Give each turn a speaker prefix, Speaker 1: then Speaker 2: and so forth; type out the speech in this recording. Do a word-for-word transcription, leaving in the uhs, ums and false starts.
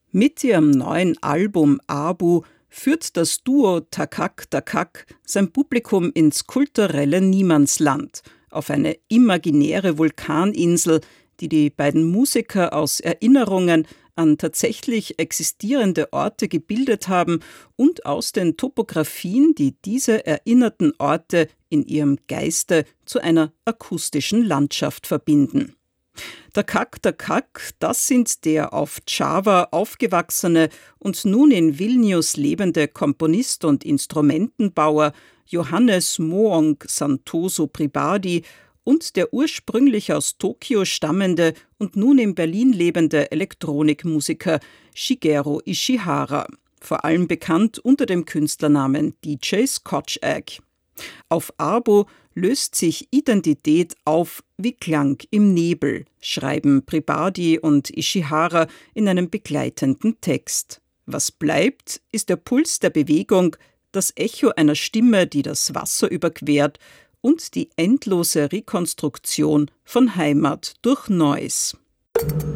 Speaker 1: Mit ihrem neuen Album Abu führt das Duo Takak Takak sein Publikum ins kulturelle Niemandsland, auf eine imaginäre Vulkaninsel, die die beiden Musiker aus Erinnerungen an tatsächlich existierende Orte gebildet haben und aus den Topografien, die diese erinnerten Orte in ihrem Geiste zu einer akustischen Landschaft verbinden. Takak Takak, das sind der auf Java aufgewachsene und nun in Vilnius lebende Komponist und Instrumentenbauer Johannes Moong Santoso Pribadi und der ursprünglich aus Tokio stammende und nun in Berlin lebende Elektronikmusiker Shigeru Ishihara, vor allem bekannt unter dem Künstlernamen D J Scotch Egg. Auf Abo löst sich Identität auf wie Klang im Nebel, schreiben Pribadi und Ishihara in einem begleitenden Text. Was bleibt, ist der Puls der Bewegung, das Echo einer Stimme, die das Wasser überquert, und die endlose Rekonstruktion von Heimat durch Noise.